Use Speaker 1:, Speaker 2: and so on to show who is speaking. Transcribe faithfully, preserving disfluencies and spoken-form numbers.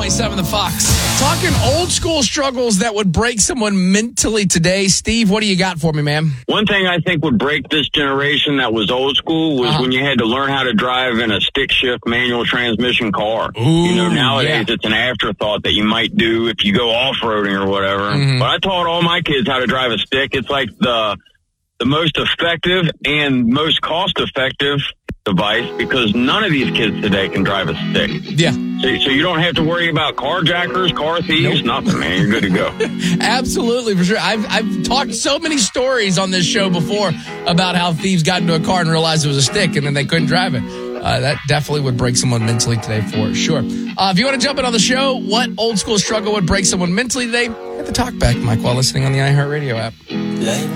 Speaker 1: point seven The Fox. Talking old school struggles that would break someone mentally today. Steve, what do you got for me, man?
Speaker 2: One thing I think would break this generation that was old school was uh-huh. when you had to learn how to drive in a stick shift manual transmission car.
Speaker 1: Ooh,
Speaker 2: you know, nowadays
Speaker 1: yeah.
Speaker 2: it's an afterthought that you might do if you go off-roading or whatever. Mm-hmm. But I taught all my kids how to drive a stick. It's like the the most effective and most cost-effective device because none of these kids today can drive a stick.
Speaker 1: Yeah.
Speaker 2: So, so you don't have to worry about carjackers, car thieves, nope. nothing, man. You're good to go.
Speaker 1: Absolutely, for sure. I've I've talked so many stories on this show before about how thieves got into a car and realized it was a stick and then they couldn't drive it. Uh, that definitely would break someone mentally today for sure. Uh, if you want to jump in on the show, what old school struggle would break someone mentally today? Hit the talk back mic while listening on the iHeartRadio app.